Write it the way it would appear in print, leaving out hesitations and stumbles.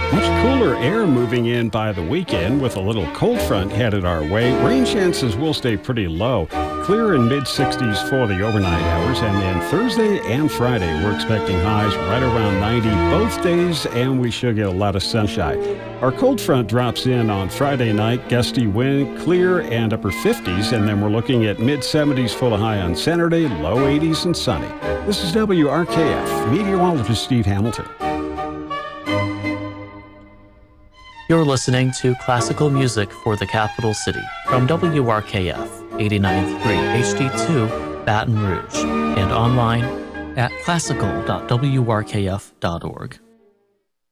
Much cooler air moving in by the weekend with a little cold front headed our way. Rain chances will stay pretty low. Clear in mid-60s for the overnight hours. And then Thursday and Friday, we're expecting highs right around 90 both days, and we should get a lot of sunshine. Our cold front drops in on Friday night. Gusty wind, clear and upper 50s. And then we're looking at mid-70s for the high on Saturday, low 80s and sunny. This is WRKF. Meteorologist Steve Hamilton. You're listening to classical music for the capital city from WRKF 89.3 HD2 Baton Rouge and online at classical.wrkf.org.